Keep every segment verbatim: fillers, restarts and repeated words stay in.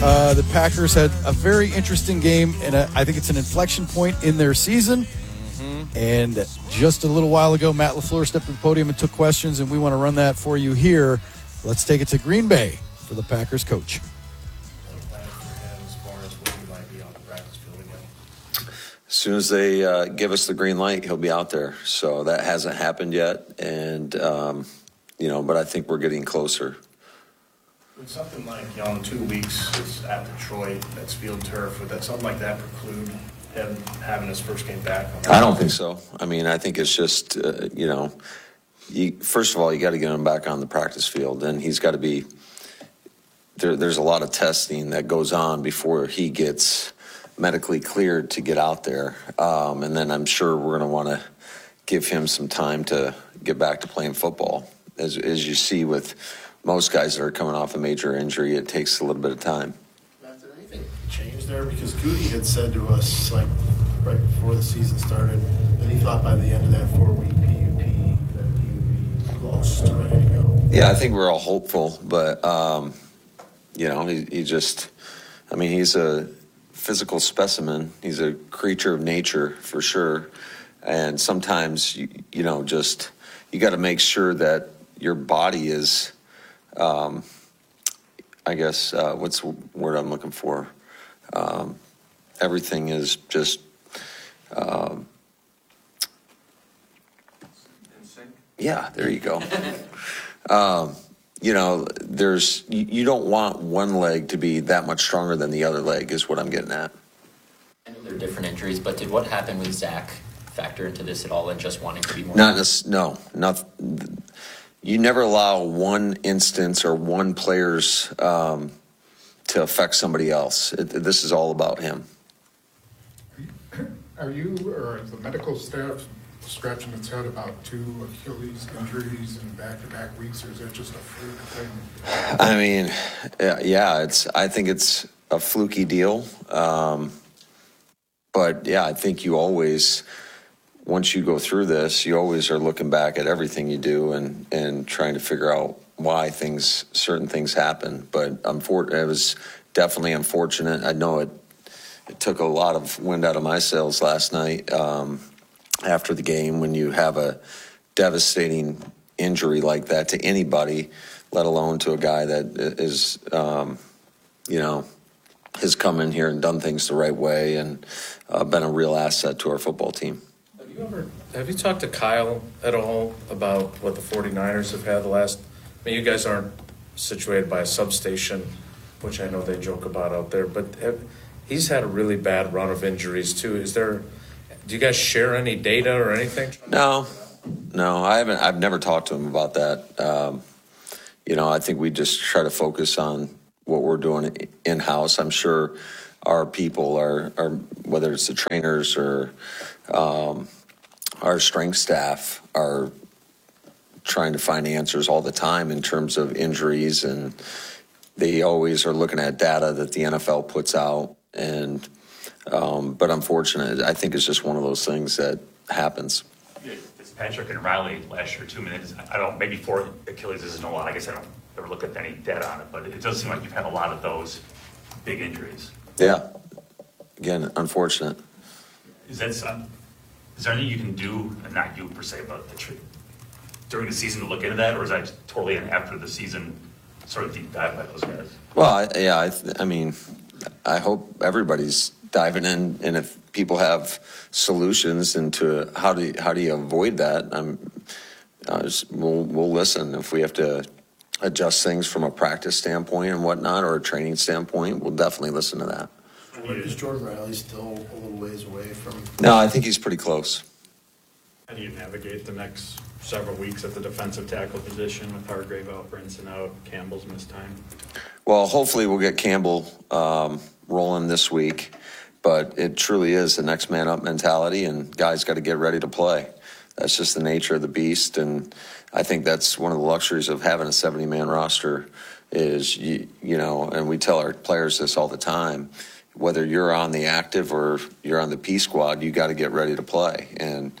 Uh, the Packers had a very interesting game, and a, I think it's an inflection point in their season. Mm-hmm. And just a little while ago, Matt LaFleur stepped to the podium and took questions, and we want to run that for you here. Let's take it to Green Bay for the Packers coach. As soon as they uh, give us the green light, he'll be out there. So that hasn't happened yet, and um, you know, but I think we're getting closer. Would something like, you know, in two weeks it's at Detroit, that's field turf, would that something like that preclude him having his first game back? I don't think so. I mean, I think it's just, uh, you know, you, first of all, you got to get him back on the practice field, and he's got to be. There, there's a lot of testing that goes on before he gets medically cleared to get out there, um, and then I'm sure we're going to want to give him some time to get back to playing football. As, as you see with most guys that are coming off a major injury, it takes a little bit of time. Matt, did anything change there? Because Goody had said to us, like, right before the season started, that he thought by the end of that four-week P U P that he would be close to ready to go. Yeah, I think we're all hopeful, but, um, you know, he, he just, I mean, he's a physical specimen. He's a creature of nature for sure. And sometimes, you, you know, just you got to make sure that your body is, um, I guess, uh, what's the word I'm looking for? Um, everything is just, um, in sync. Yeah, there you go. um, You know, there's you, you don't want one leg to be that much stronger than the other leg is what I'm getting at. I know they're different injuries, but did what happened with Zach factor into this at all and just wanting to be more? Not this, no, not. You never allow one instance or one player's um, to affect somebody else. It, this is all about him. Are you or the medical staff scratching its head about two Achilles injuries in back-to-back weeks, or is that just a fluke thing? I mean, yeah, it's. I think it's a fluky deal, um, but yeah, I think you always, once you go through this, you always are looking back at everything you do and and trying to figure out why things, certain things happen. But unfor- it was definitely unfortunate. I know it. It took a lot of wind out of my sails last night. Um, after the game, when you have a devastating injury like that to anybody, let alone to a guy that is, um, you know, has come in here and done things the right way and uh, been a real asset to our football team. Have you ever, have you talked to Kyle at all about what the 49ers have had the last, I mean, you guys aren't situated by a substation, which I know they joke about out there, but have, he's had a really bad run of injuries too. Is there, do you guys share any data or anything? No, no, I haven't. I've never talked to him about that. Um, you know, I think we just try to focus on what we're doing in-house. I'm sure our people are, are whether it's the trainers or um, our strength staff, are trying to find answers all the time in terms of injuries, and they always are looking at data that the N F L puts out. And Um, but unfortunate, I think it's just one of those things that happens. Yeah, Fitzpatrick and Riley last year, two minutes. I don't, maybe four Achilles isn't a lot. I guess I don't ever look at any data on it, but it does seem like you've had a lot of those big injuries. Yeah. Again, unfortunate. Is that some, is there anything you can do, not you per se, but the tr- during the season to look into that, or is that totally an after the season sort of deep dive by those guys? Well, I, yeah, I, th- I mean, I hope everybody's diving in, and if people have solutions into how do you, how do you avoid that, I'm, uh, just, we'll we'll listen. If we have to adjust things from a practice standpoint and whatnot, or a training standpoint, we'll definitely listen to that. Is Jordan Riley still a little ways away from? No, I think he's pretty close. How do you navigate the next several weeks at the defensive tackle position with Hargrave out, Brinson out, Campbell's missed time? Well, hopefully we'll get Campbell um, rolling this week. But it truly is the next man up mentality, and guys got to get ready to play. That's just the nature of the beast, and I think that's one of the luxuries of having a seventy-man roster is, you, you know, and we tell our players this all the time, whether you're on the active or you're on the P squad, you got to get ready to play. And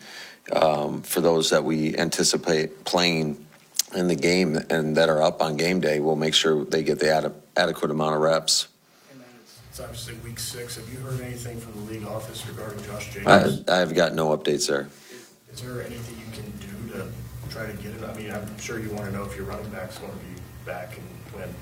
um, for those that we anticipate playing in the game and that are up on game day, we'll make sure they get the ad- adequate amount of reps. And It's obviously week six. Have you heard anything from the league office regarding Josh I, Jacobs? I've got no updates there. Is there anything you can do to try to get it? I mean, I'm sure you want to know if your running back's going to be back and when.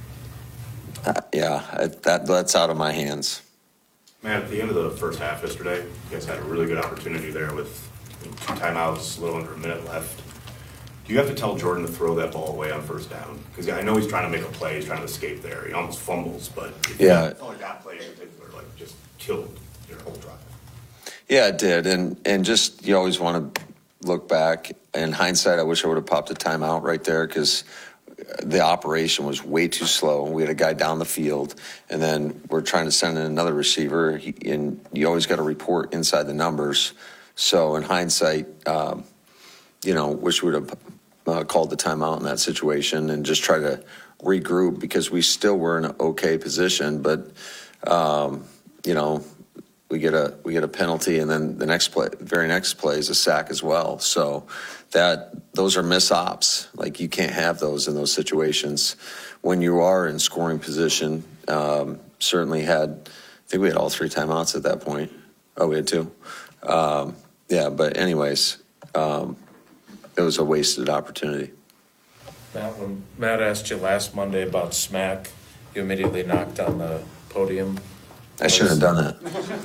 Uh, yeah, I, that that's out of my hands. Man, at the end of the first half yesterday, you guys had a really good opportunity there with two timeouts, a little under a minute left. Do you have to tell Jordan to throw that ball away on first down? Because I know he's trying to make a play, he's trying to escape there. He almost fumbles, but if Yeah. you felt like that play in particular, like just killed your whole drive. Yeah, it did, and and just you always want to look back. In hindsight, I wish I would have popped a timeout right there because the operation was way too slow. We had a guy down the field, and then we're trying to send in another receiver, he, and you always got to report inside the numbers. So in hindsight, um, you know, wish we would have uh, called the timeout in that situation and just try to regroup because we still were in an okay position, but um, you know, we get a we get a penalty, and then the next play, very next play is a sack as well. So that those are miss ops. Like you can't have those in those situations when you are in scoring position. Um, certainly had, I think we had all three timeouts at that point. Oh, we had two. Um, yeah, but anyways, um, it was a wasted opportunity. Matt, when Matt asked you last Monday about smack, you immediately knocked on the podium. I shouldn't have done that.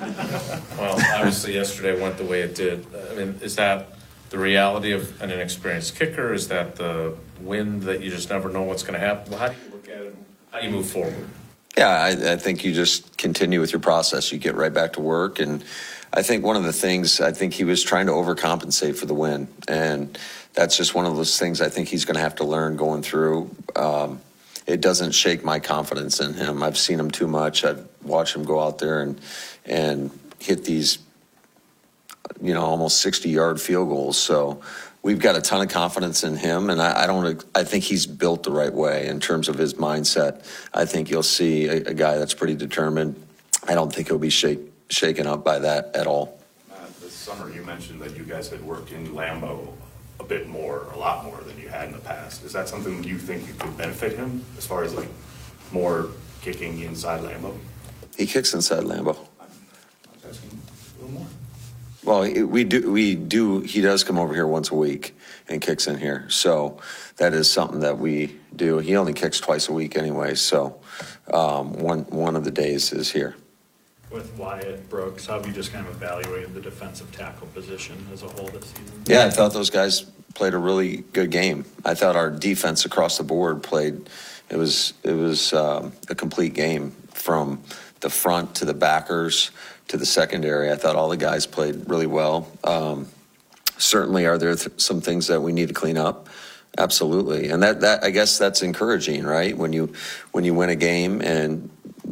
Well, obviously yesterday went the way it did. I mean, is that the reality of an inexperienced kicker? Is that the wind that you just never know what's going to happen? Well, how do you look at it? How do you move forward? Yeah, I, I think you just continue with your process. You get right back to work. And I think one of the things, I think he was trying to overcompensate for the win. And that's just one of those things I think he's going to have to learn going through. Um, it doesn't shake my confidence in him. I've seen him too much. I've watched him go out there and and hit these, you know, almost sixty-yard field goals. So we've got a ton of confidence in him, and I, I don't. I think he's built the right way in terms of his mindset. I think you'll see a, a guy that's pretty determined. I don't think he'll be shake, shaken up by that at all. Uh, this summer, you mentioned that you guys had worked in Lambeau a bit more, a lot more than you had in the past. Is that something you think you could benefit him as far as like more kicking inside Lambeau? He kicks inside Lambeau. I was asking a little more. Well, we do. We do. He does come over here once a week and kicks in here. So that is something that we do. He only kicks twice a week anyway. So um, one one of the days is here. With Wyatt, Brooks, how have you just kind of evaluated the defensive tackle position as a whole this season? Yeah, I thought those guys played a really good game. I thought our defense across the board played. It was it was um, a complete game from the front to the backers to the secondary. I thought all the guys played really well. Um, certainly, are there th- some things that we need to clean up? Absolutely, and that that I guess that's encouraging, right? When you when you win a game and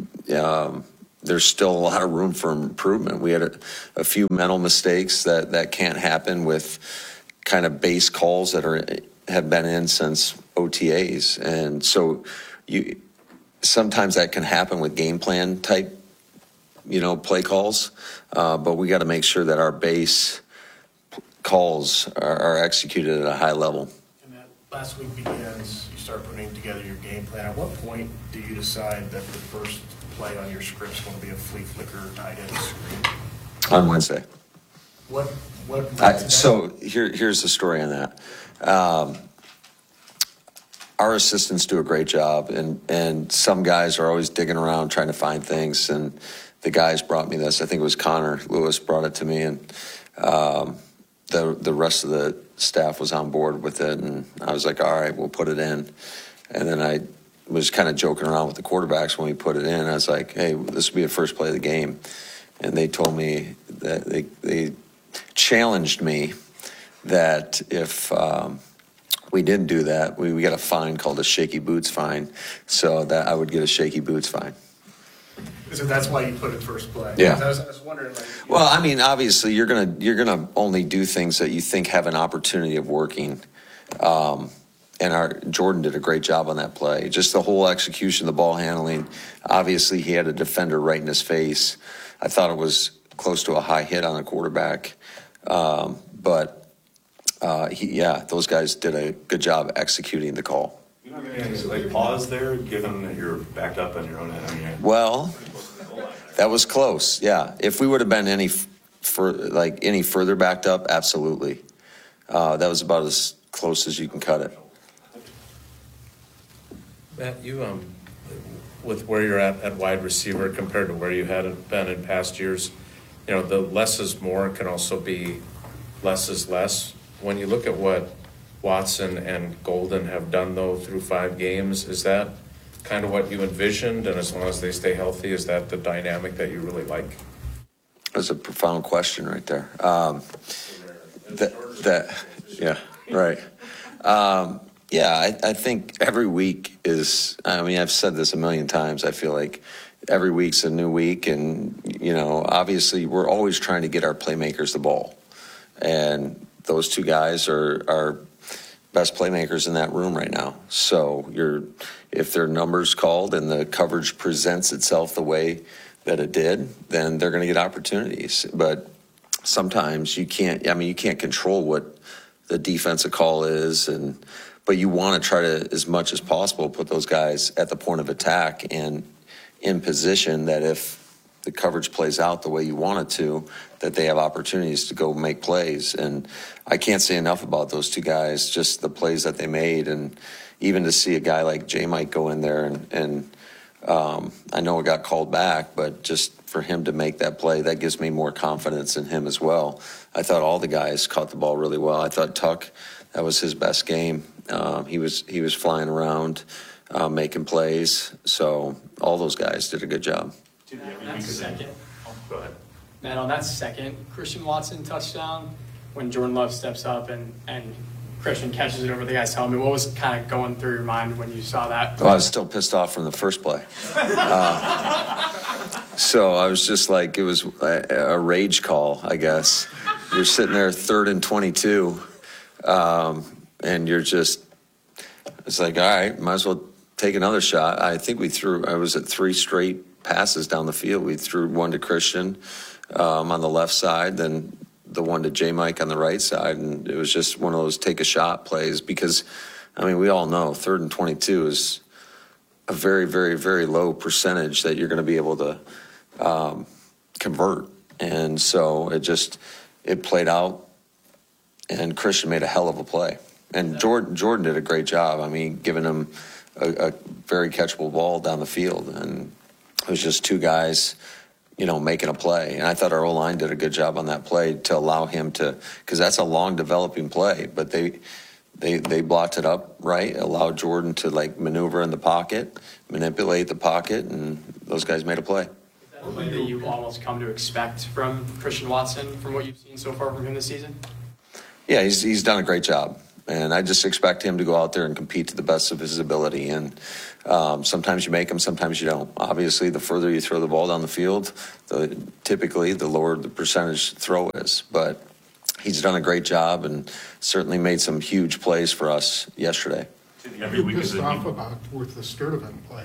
um, there's still a lot of room for improvement. We had a, a few mental mistakes that, that can't happen with kind of base calls that are have been in since O T As, and so you sometimes that can happen with game plan type, you know, play calls. Uh, but we got to make sure that our base calls are, are executed at a high level. And that last week begins, you start putting together your game plan. At what point do you decide that the first play on your script is going to be a flea flicker tight end screen? On Wednesday. What, what? I, so here, here's the story on that. Um, our assistants do a great job, and, and some guys are always digging around trying to find things. And the guys brought me this. I think it was Connor Lewis brought it to me, and um, the the rest of the staff was on board with it. And I was like, all right, we'll put it in. And then I was kind of joking around with the quarterbacks when we put it in. I was like, hey, this will be the first play of the game. And they told me that they, they challenged me that if um, we didn't do that, we, we got a fine called a shaky boots fine. So that I would get a shaky boots fine. So that's why you put it first play. Yeah. I was, I was wondering. Like, Well, I mean, obviously, you're gonna you're gonna only do things that you think have an opportunity of working. Um, and our Jordan did a great job on that play. Just the whole execution, the ball handling. Obviously, he had a defender right in his face. I thought it was close to a high hit on the quarterback, um, but uh, he, yeah, those guys did a good job executing the call. You know, I mean, like pause there, given that you're backed up on your own end. I mean, Well, That was close, yeah. If we would have been any f- for like any further backed up, absolutely. Uh, that was about as close as you can cut it. Matt, you, um, with where you're at at wide receiver compared to where you had been in past years, you know, the less is more can also be less is less. When you look at what Watson and Golden have done, though, through five games, is that kind of what you envisioned? And as long as they stay healthy, is that the dynamic that you really like? That's a profound question right there. Um, that, that, yeah, right. Um, yeah, I, I think every week is, I mean, I've said this a million times. I feel like every week's a new week. And, you know, obviously we're always trying to get our playmakers the ball. And those two guys are, are best playmakers in that room right now. So you're, if their numbers called and the coverage presents itself the way that it did, then they're going to get opportunities. But sometimes you can't, I mean, you can't control what the defensive call is, and but you want to try to, as much as possible, put those guys at the point of attack and in position that if the coverage plays out the way you want it to, that they have opportunities to go make plays. And I can't say enough about those two guys, just the plays that they made. And even to see a guy like J. Mike go in there and, and um, I know it got called back, but just for him to make that play, that gives me more confidence in him as well. I thought all the guys caught the ball really well. I thought Tuck, that was his best game. Um, he was he was flying around, uh, making plays. So all those guys did a good job. That second, Oh, go ahead. Matt, on that second Christian Watson touchdown, when Jordan Love steps up and, and Christian catches it over the guy's helmet, what was kind of going through your mind when you saw that? Well, I was still pissed off from the first play. Uh, so I was just like, it was a, a rage call, I guess. You're sitting there third and twenty-two, um, and you're just, it's like, all right, might as well take another shot. I think we threw, I was at three straight passes down the field. We threw one to Christian um, on the left side, then the one to J. Mike on the right side, and it was just one of those take a shot plays because, I mean, we all know third and twenty-two is a very, very, very low percentage that you're going to be able to um, convert. And so it just, it played out, and Christian made a hell of a play. And Jordan, Jordan did a great job. I mean, giving him a, a very catchable ball down the field, and it was just two guys, you know, making a play. And I thought our O-line did a good job on that play to allow him to, because that's a long developing play, but they they they blocked it up right, allowed Jordan to like maneuver in the pocket, manipulate the pocket, and those guys made a play. Is that a play that you almost come to expect from Christian Watson from what you've seen so far from him this season? Yeah, he's he's done a great job. And I just expect him to go out there and compete to the best of his ability. And um, sometimes you make them, sometimes you don't. Obviously, the further you throw the ball down the field, the, typically the lower the percentage throw is. But he's done a great job and certainly made some huge plays for us yesterday. Every You're week is pissed a off new- about with the Sturdivant play.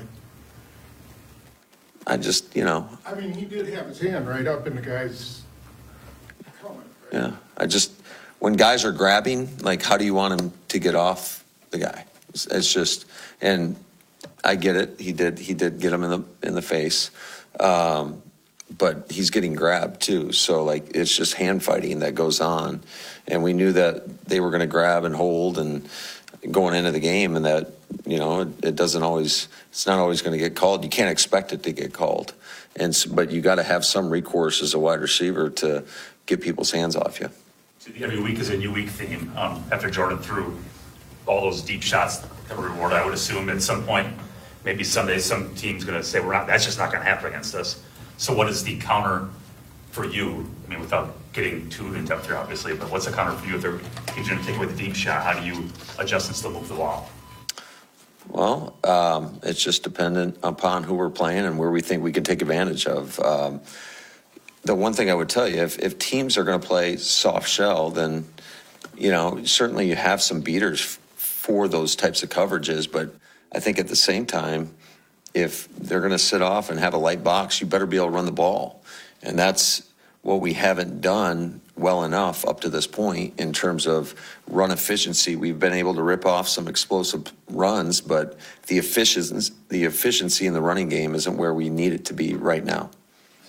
I just, you know, I mean, he did have his hand right up in the guy's helmet. Right? yeah, I just, when guys are grabbing, like, how do you want him to get off the guy? It's, it's just, and I get it. He did, he did get him in the in the face, um, but he's getting grabbed too. So like, it's just hand fighting that goes on, and we knew that they were going to grab and hold and going into the game, and that, you know, it, it doesn't always, it's not always going to get called. You can't expect it to get called, and s- but you got to have some recourse as a wide receiver to get people's hands off you. Every week is a new week theme. Um, after Jordan threw all those deep shots that were rewarded, I would assume at some point, maybe someday, some team's going to say, "We're not. That's just not going to happen against us." So, what is the counter for you? I mean, without getting too in depth here, obviously, but what's the counter for you if they're if you're going to take away the deep shot? How do you adjust and still move the ball? Well, um, it's just dependent upon who we're playing and where we think we can take advantage of. Um, the one thing I would tell you, if, if teams are going to play soft shell, then, you know, certainly you have some beaters f- for those types of coverages. But I think at the same time, if they're going to sit off and have a light box, you better be able to run the ball. And that's what we haven't done well enough up to this point in terms of run efficiency. We've been able to rip off some explosive runs, but the efficiency, the efficiency in the running game isn't where we need it to be right now.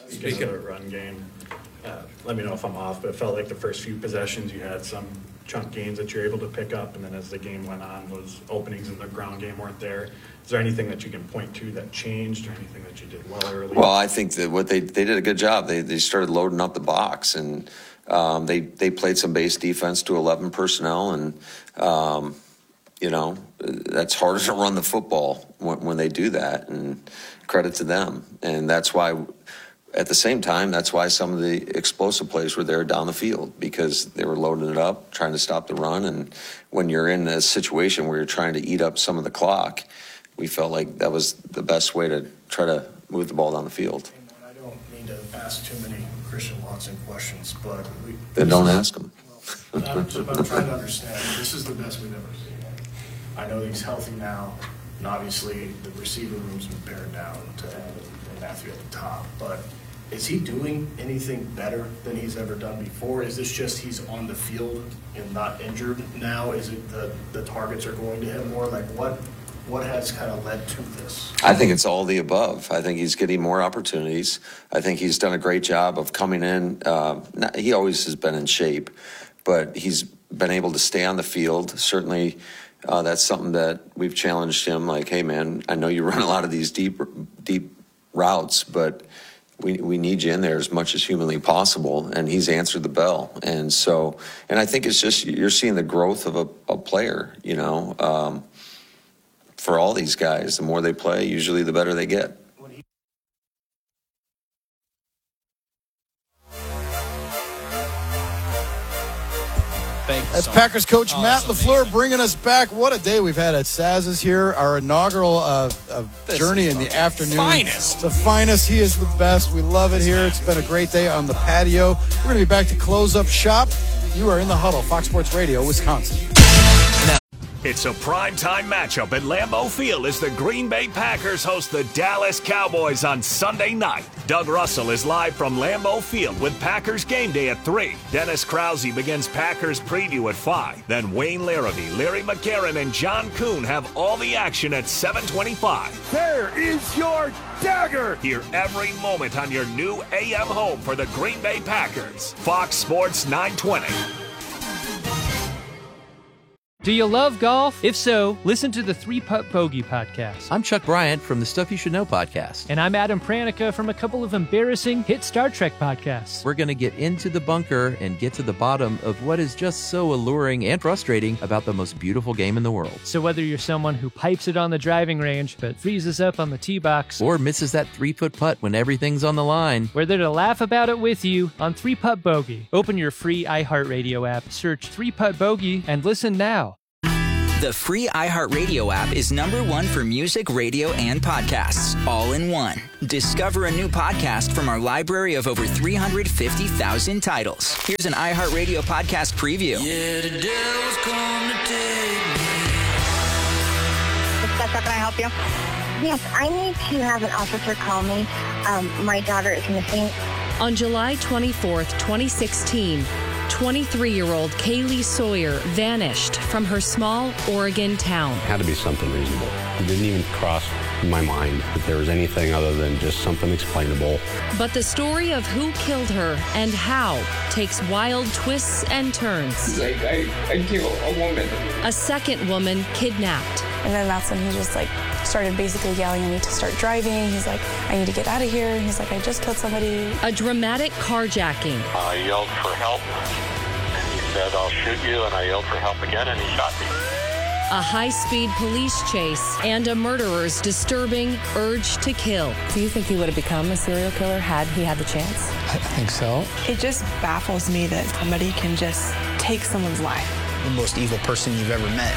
Speaking of the run game, uh, let me know if I'm off, but it felt like the first few possessions you had some chunk gains that you're able to pick up, and then as the game went on, those openings in the ground game weren't there. Is there anything that you can point to that changed, or anything that you did well early? Well, I think that what they they did a good job. They they started loading up the box, and um, they they played some base defense to eleven personnel, and um, you know that's harder to run the football when, when they do that. And credit to them, and that's why. At the same time, that's why some of the explosive plays were there down the field, because they were loading it up, trying to stop the run. And when you're in a situation where you're trying to eat up some of the clock, we felt like that was the best way to try to move the ball down the field. I don't mean to ask too many Christian Watson questions, but we, then don't ask them. Well, I'm, just, I'm trying to understand. This is the best we've ever seen. I know he's healthy now, and obviously the receiver room's been pared down to Ed and Matthew at the top, but is he doing anything better than he's ever done before? Is this just he's on the field and not injured now? Is it the, the targets are going to him more? Like what what has kind of led to this? I think it's all the above. I think he's getting more opportunities. I think he's done a great job of coming in. Uh, not, he always has been in shape, but he's been able to stay on the field. Certainly, uh, that's something that we've challenged him. Like, hey, man, I know you run a lot of these deep deep routes, but We we need you in there as much as humanly possible, and he's answered the bell. And so, and I think it's just you're seeing the growth of a, a player. You know, um, for all these guys, the more they play, usually the better they get. That's Packers coach oh, Matt LaFleur amazing. Bringing us back. What a day we've had at Saz's here. Our inaugural uh, uh, journey in the afternoon. Finest. The finest. He is the best. We love it here. It's been a great day on the patio. We're going to be back to close up shop. You are in the huddle. Fox Sports Radio, Wisconsin. It's a primetime matchup at Lambeau Field as the Green Bay Packers host the Dallas Cowboys on Sunday night. Doug Russell is live from Lambeau Field with Packers Game Day at three. Dennis Krause begins Packers Preview at five. Then Wayne Larrivee, Larry McCarron, and John Kuhn have all the action at seven twenty-five. There is your dagger! Hear every moment on your new A M home for the Green Bay Packers. Fox Sports nine twenty. Do you love golf? If so, listen to the Three Putt Bogey podcast. I'm Chuck Bryant from the Stuff You Should Know podcast. And I'm Adam Pranica from a couple of embarrassing hit Star Trek podcasts. We're going to get into the bunker and get to the bottom of what is just so alluring and frustrating about the most beautiful game in the world. So whether you're someone who pipes it on the driving range but freezes up on the tee box, or misses that three-foot putt when everything's on the line, we're there to laugh about it with you on Three Putt Bogey. Open your free iHeartRadio app, search Three Putt Bogey, and listen now. The free iHeartRadio app is number one for music, radio, and podcasts, all in one. Discover a new podcast from our library of over three hundred fifty thousand titles. Here's an iHeartRadio podcast preview. Yeah, the devil's come to take me. Can I help you? Yes, I need to have an officer call me. Um, my daughter is missing. On July twenty-fourth, twenty sixteen, twenty-three-year-old Kaylee Sawyer vanished from her small Oregon town. It had to be something reasonable. It didn't even cross my mind that there was anything other than just something explainable. But the story of who killed her and how takes wild twists and turns. Like, I, I killed a woman. A second woman kidnapped. And then that's when he just like started basically yelling at me to start driving. He's like, I need to get out of here. And he's like, I just killed somebody. A dramatic carjacking. I yelled for help, and he said, I'll shoot you, and I yelled for help again, and he shot me. A high-speed police chase and a murderer's disturbing urge to kill. Do you think he would have become a serial killer had he had the chance? I think so. It just baffles me that somebody can just take someone's life. The most evil person you've ever met.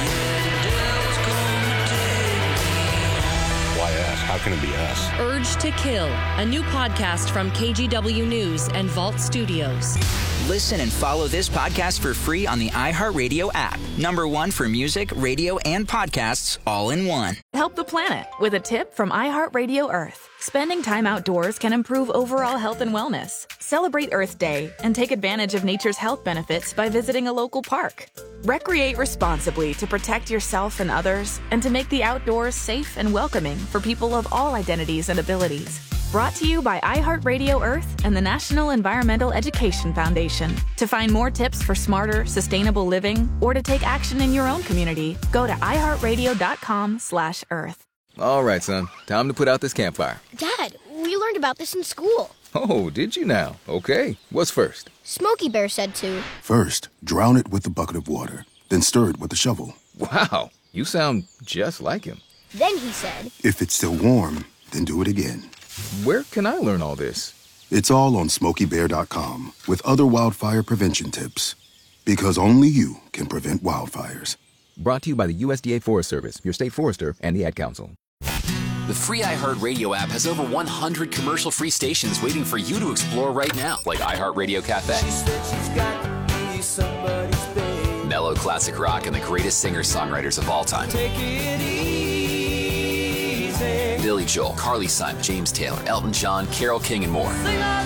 Why us? How can it be us? Urge to Kill, a new podcast from K G W News and Vault Studios. Listen and follow this podcast for free on the iHeartRadio app. Number one for music, radio, and podcasts, all in one. Help the planet with a tip from iHeartRadio Earth. Spending time outdoors can improve overall health and wellness. Celebrate Earth Day and take advantage of nature's health benefits by visiting a local park. Recreate responsibly to protect yourself and others, and to make the outdoors safe and welcoming for people of all identities and abilities. Brought to you by iHeartRadio Earth and the National Environmental Education Foundation. To find more tips for smarter, sustainable living or to take action in your own community, go to iHeartRadio.com slash Earth. All right, son. Time to put out this campfire. Dad, we learned about this in school. Oh, did you now? Okay. What's first? Smokey Bear said to. First, drown it with a bucket of water, then stir it with a shovel. Wow, you sound just like him. Then he said. If it's still warm, then do it again. Where can I learn all this? It's all on smokey bear dot com with other wildfire prevention tips. Because only you can prevent wildfires. Brought to you by the U S D A Forest Service, your state forester, and the Ad Council. The free iHeartRadio app has over one hundred commercial-free stations waiting for you to explore right now, like iHeartRadio Cafe, mellow classic rock, and the greatest singer-songwriters of all time. Billy Joel, Carly Simon, James Taylor, Elton John, Carole King, and more.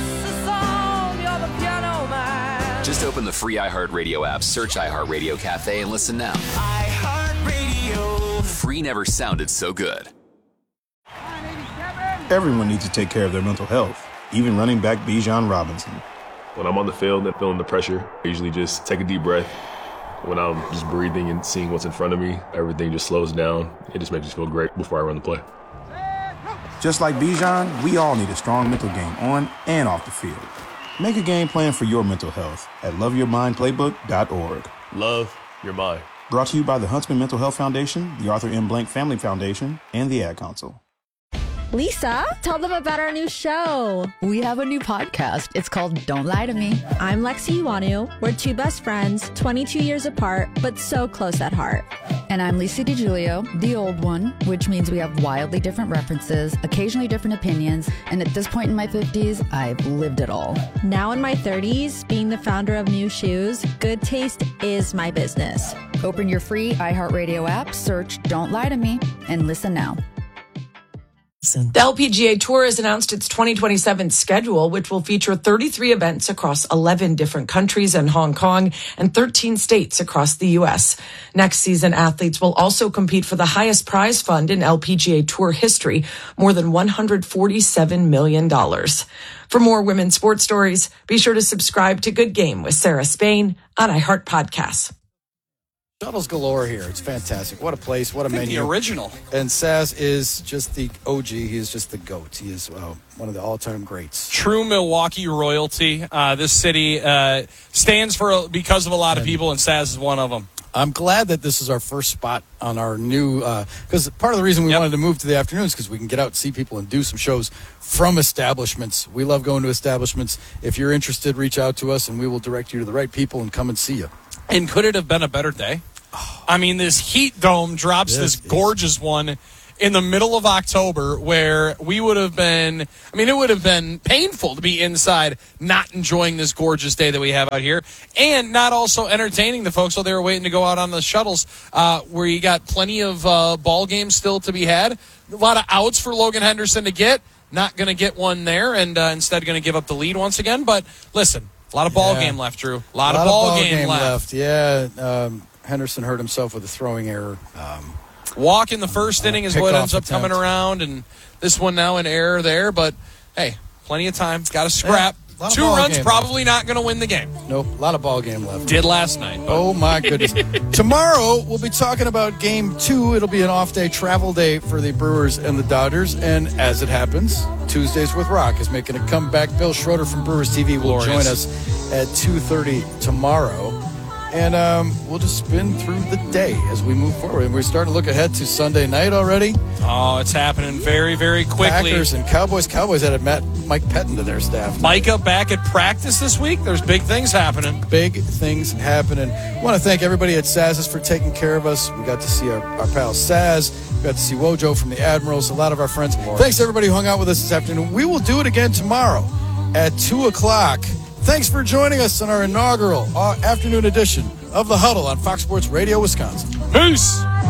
Just open the free iHeartRadio app, search iHeartRadio Cafe, and listen now. iHeartRadio. Free never sounded so good. Everyone needs to take care of their mental health, even running back Bijan Robinson. When I'm on the field and feeling the pressure, I usually just take a deep breath. When I'm just breathing and seeing what's in front of me, everything just slows down. It just makes me feel great before I run the play. Just like Bijan, we all need a strong mental game on and off the field. Make a game plan for your mental health at love your mind playbook dot org. Love your mind. Brought to you by the Huntsman Mental Health Foundation, the Arthur M. Blank Family Foundation, and the Ad Council. Lisa, tell them about our new show. We have a new podcast. It's called Don't Lie to Me. I'm Lexi Iwanu. We're two best friends, twenty-two years apart, but so close at heart. And I'm Lisa DiGiulio, the old one, which means we have wildly different references, occasionally different opinions, and at this point in my fifties, I've lived it all. Now in my thirties, being the founder of New Shoes, good taste is my business. Open your free iHeartRadio app, search Don't Lie to Me, and listen now. The L P G A Tour has announced its twenty twenty-seven schedule, which will feature thirty-three events across eleven different countries and Hong Kong and thirteen states across the U S. Next season, athletes will also compete for the highest prize fund in L P G A Tour history, more than one hundred forty-seven million dollars. For more women's sports stories, be sure to subscribe to Good Game with Sarah Spain on iHeart Podcasts. Shuttles galore here. It's fantastic. What a place. What a I think menu. The original. And Saz is just the O G. He is just the GOAT. He is uh, one of the all-time greats. True Milwaukee royalty. Uh, this city uh, stands for because of a lot of people, and Saz is one of them. I'm glad that this is our first spot on our new, because uh, part of the reason we yep. wanted to move to the afternoons because we can get out and see people and do some shows from establishments. We love going to establishments. If you're interested, reach out to us, and we will direct you to the right people and come and see you. And could it have been a better day? I mean, this heat dome drops this, this gorgeous one in the middle of October where we would have been, I mean, it would have been painful to be inside not enjoying this gorgeous day that we have out here and not also entertaining the folks while they were waiting to go out on the shuttles uh, where you got plenty of uh, ball games still to be had. A lot of outs for Logan Henderson to get. Not going to get one there and uh, instead going to give up the lead once again. But listen, a lot of ball yeah. game left, Drew. A lot, a lot of ball, of ball game, game left. left. Yeah. Um, Henderson hurt himself with a throwing error. Um, Walk in the first uh, inning is what ends up attempt. coming around, and this one now an error there. But, hey, plenty of time. Got to scrap. Yeah, Two runs, probably left. Not going to win the game. Nope, a lot of ball game left. Did last night. But. Oh, my goodness. Tomorrow, we'll be talking about game two. It'll be an off day, travel day for the Brewers and the Dodgers. And as it happens, Tuesdays with Rock is making a comeback. Bill Schroeder from Brewers T V will Glorious. join us at two thirty tomorrow. And um, we'll just spin through the day as we move forward. And we're starting to look ahead to Sunday night already. Oh, it's happening very, very quickly. Packers and Cowboys. Cowboys added Matt, Mike Pettin to their staff. Micah back at practice this week. There's big things happening. Big things happening. I want to thank everybody at Saz's for taking care of us. We got to see our, our pal Saz. We got to see Wojo from the Admirals. A lot of our friends. Lord. Thanks to everybody who hung out with us this afternoon. We will do it again tomorrow at two o'clock. Thanks for joining us on our inaugural uh, afternoon edition of The Huddle on Fox Sports Radio Wisconsin. Peace!